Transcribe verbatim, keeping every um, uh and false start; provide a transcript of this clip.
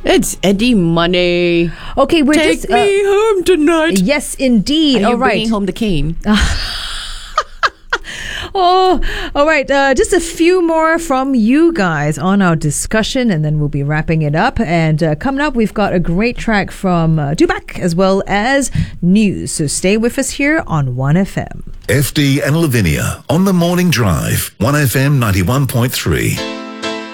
It's Eddie Money. Okay, we're Take just... me home tonight. Yes, indeed. Are All you right. bringing home the cane? Oh, all right. Uh, just a few more from you guys on our discussion, and then we'll be wrapping it up. And uh, coming up, we've got a great track from uh, Dubak as well as news. So stay with us here on one F M. F D and Lavinia on the Morning Drive, one F M ninety-one point three.